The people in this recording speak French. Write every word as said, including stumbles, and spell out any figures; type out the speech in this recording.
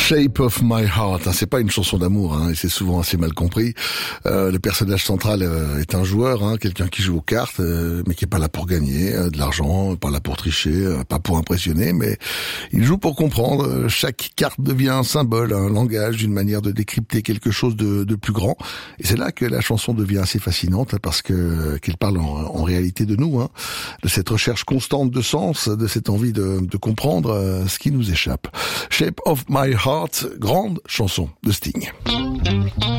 Shape of My Heart, hein, c'est pas une chanson d'amour, hein, et c'est souvent assez mal compris. Euh, le personnage central euh, est un joueur, hein, quelqu'un qui joue aux cartes, euh, mais qui est pas là pour gagner euh, de l'argent, pas là pour tricher, euh, pas pour impressionner, mais il joue pour comprendre. Chaque carte devient un symbole, un langage, une manière de décrypter quelque chose de, de plus grand. Et c'est là que la chanson devient assez fascinante, parce que qu'elle parle en, en réalité de nous, hein, de cette recherche constante de sens, de cette envie de, de comprendre euh, ce qui nous échappe. Shape of My Heart, grande chanson de Sting.